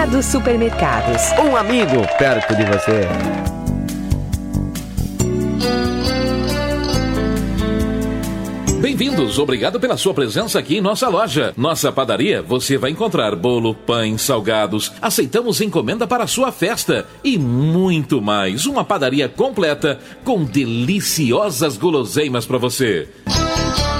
Dos supermercados. Um amigo perto de você. Bem-vindos, obrigado pela sua presença aqui em nossa loja. Nossa padaria, você vai encontrar bolo, pães, salgados. Aceitamos encomenda para a sua festa e muito mais. Uma padaria completa com deliciosas guloseimas para você.